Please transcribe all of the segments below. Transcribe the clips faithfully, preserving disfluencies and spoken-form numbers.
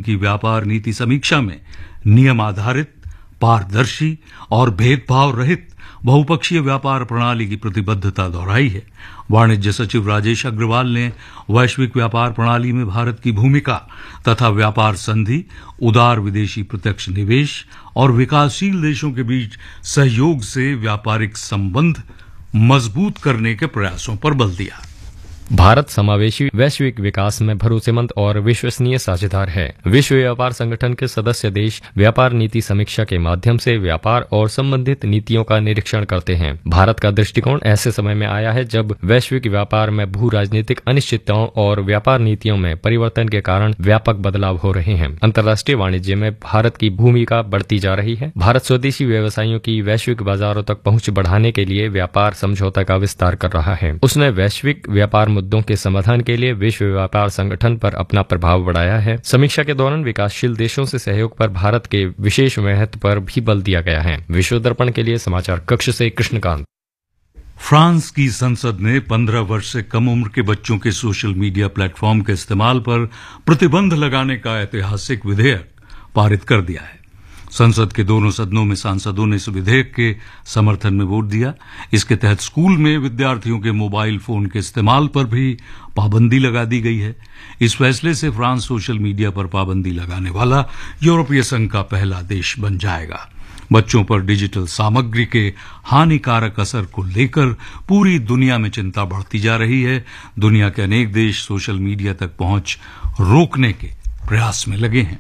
उनकी व्यापार नीति समीक्षा में नियम आधारित, पारदर्शी और भेदभाव रहित बहुपक्षीय व्यापार प्रणाली की प्रतिबद्धता दोहराई है। वाणिज्य सचिव राजेश अग्रवाल ने वैश्विक व्यापार प्रणाली में भारत की भूमिका तथा व्यापार संधि, उदार विदेशी प्रत्यक्ष निवेश और विकासशील देशों के बीच सहयोग से व्यापारिक संबंध मजबूत करने के प्रयासों पर बल दिया। भारत समावेशी वैश्विक विकास में भरोसेमंद और विश्वसनीय साझेदार है। विश्व व्यापार संगठन के सदस्य देश व्यापार नीति समीक्षा के माध्यम से व्यापार और संबंधित नीतियों का निरीक्षण करते हैं। भारत का दृष्टिकोण ऐसे समय में आया है जब वैश्विक व्यापार में भू राजनीतिक अनिश्चितताओं और व्यापार नीतियों में परिवर्तन के कारण व्यापक बदलाव हो रहे हैं। अंतर्राष्ट्रीय वाणिज्य में भारत की भूमिका बढ़ती जा रही है। भारत स्वदेशी व्यवसायियों की वैश्विक बाजारों तक पहुंच बढ़ाने के लिए व्यापार समझौता का विस्तार कर रहा है। उसने वैश्विक व्यापार मुद्दों के समाधान के लिए विश्व व्यापार संगठन पर अपना प्रभाव बढ़ाया है। समीक्षा के दौरान विकासशील देशों से सहयोग पर भारत के विशेष महत्व पर भी बल दिया गया है। विश्व दर्पण के लिए समाचार कक्ष से कृष्णकांत। फ्रांस की संसद ने पंद्रह वर्ष से कम उम्र के बच्चों के सोशल मीडिया प्लेटफॉर्म के इस्तेमाल पर प्रतिबंध लगाने का ऐतिहासिक विधेयक पारित कर दिया है। संसद के दोनों सदनों में सांसदों ने इस विधेयक के समर्थन में वोट दिया। इसके तहत स्कूल में विद्यार्थियों के मोबाइल फोन के इस्तेमाल पर भी पाबंदी लगा दी गई है। इस फैसले से फ्रांस सोशल मीडिया पर पाबंदी लगाने वाला यूरोपीय संघ का पहला देश बन जाएगा। बच्चों पर डिजिटल सामग्री के हानिकारक असर को लेकर पूरी दुनिया में चिंता बढ़ती जा रही है। दुनिया के अनेक देश सोशल मीडिया तक पहुंच रोकने के प्रयास में लगे हैं।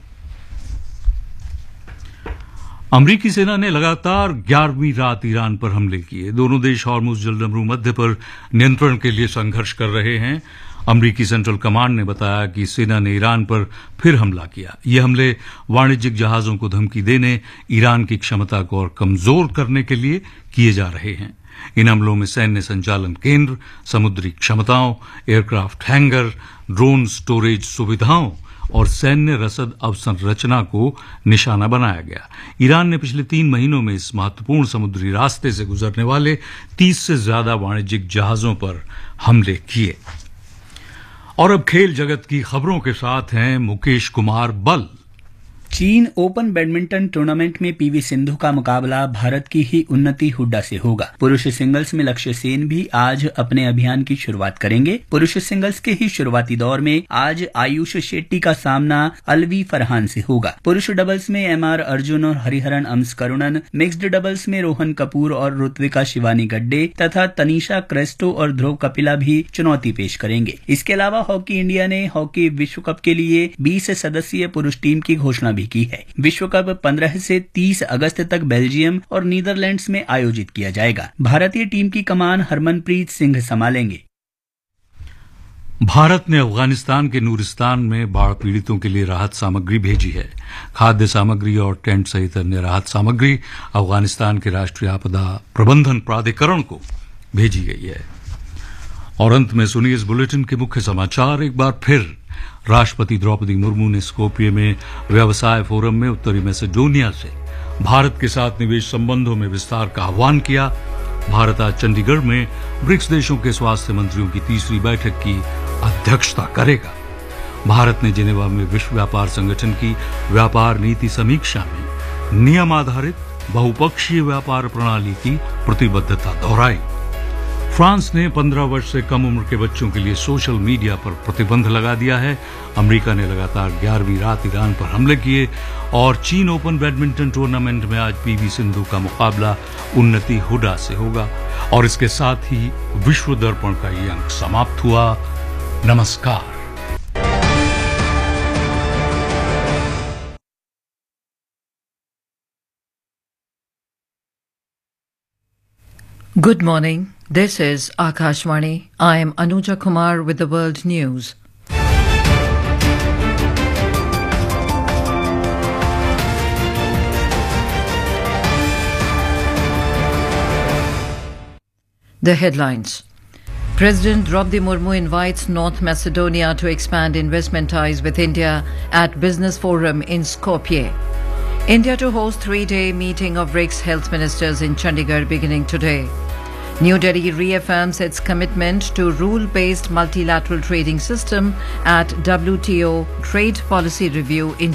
अमरीकी सेना ने लगातार ग्यारहवीं रात ईरान पर हमले किए। दोनों देश हॉर्मुज जलडमरू मध्य पर नियंत्रण के लिए संघर्ष कर रहे हैं। अमरीकी सेंट्रल कमांड ने बताया कि सेना ने ईरान पर फिर हमला किया। ये हमले वाणिज्यिक जहाजों को धमकी देने, ईरान की क्षमता को और कमजोर करने के लिए किए जा रहे हैं। इन हमलों में सैन्य संचालन केंद्र, समुद्री क्षमताओं, एयरक्राफ्ट हैंगर, ड्रोन स्टोरेज सुविधाओं और सैन्य रसद अवसंरचना को निशाना बनाया गया। ईरान ने पिछले तीन महीनों में इस महत्वपूर्ण समुद्री रास्ते से गुजरने वाले तीस से ज्यादा वाणिज्यिक जहाजों पर हमले किए। और अब खेल जगत की खबरों के साथ हैं मुकेश कुमार बल। चीन ओपन बैडमिंटन टूर्नामेंट में पीवी सिंधु का मुकाबला भारत की ही उन्नति हुड्डा से होगा। पुरुष सिंगल्स में लक्ष्य सेन भी आज अपने अभियान की शुरुआत करेंगे। पुरुष सिंगल्स के ही शुरुआती दौर में आज आयुष शेट्टी का सामना अलवी फरहान से होगा। पुरुष डबल्स में एम आर अर्जुन और हरिहरन अम्सकरुणन, मिक्स्ड डबल्स में रोहन कपूर और ऋत्विका शिवानी गड्डे तथा तनीषा क्रेस्टो और ध्रुव कपिला भी चुनौती पेश करेंगे। इसके अलावा हॉकी इंडिया ने हॉकी विश्व कप के लिए बीस सदस्यीय पुरुष टीम की घोषणा भी की है। विश्व कप पंद्रह से तीस अगस्त तक बेल्जियम और नीदरलैंड्स में आयोजित किया जाएगा। भारतीय टीम की कमान हरमनप्रीत सिंह संभालेंगे। भारत ने अफगानिस्तान के नूरिस्तान में बाढ़ पीड़ितों के लिए राहत सामग्री भेजी है। खाद्य सामग्री और टेंट सहित अन्य राहत सामग्री अफगानिस्तान के राष्ट्रीय आपदा प्रबंधन प्राधिकरण को भेजी गई है। और अंत में सुनिए इस बुलेटिन के मुख्य समाचार एक बार फिर। राष्ट्रपति द्रौपदी मुर्मू ने स्कोपिये में व्यवसाय फोरम में उत्तरी मैसेडोनिया से भारत के साथ निवेश संबंधों में विस्तार का आह्वान किया। भारत आज चंडीगढ़ में ब्रिक्स देशों के स्वास्थ्य मंत्रियों की तीसरी बैठक की अध्यक्षता करेगा। भारत ने जिनेवा में विश्व व्यापार संगठन की व्यापार नीति समीक्षा में नियम आधारित बहुपक्षीय व्यापार प्रणाली की प्रतिबद्धता दोहराई। फ्रांस ने पंद्रह वर्ष से कम उम्र के बच्चों के लिए सोशल मीडिया पर प्रतिबंध लगा दिया है। अमेरिका ने लगातार ग्यारहवीं रात ईरान पर हमले किए। और चीन ओपन बैडमिंटन टूर्नामेंट में आज पीवी सिंधु का मुकाबला उन्नति हुड्डा से होगा। और इसके साथ ही विश्व दर्पण का ये अंक समाप्त हुआ। नमस्कार। Good morning. This is Akashvani. I am Anuja Kumar with the World News. The headlines. President Draupadi Murmu invites North Macedonia to expand investment ties with India at Business Forum in Skopje. India to host three-day meeting of BRICS health ministers in Chandigarh beginning today. New Delhi reaffirms its commitment to rule-based multilateral trading system at W T O Trade Policy Review in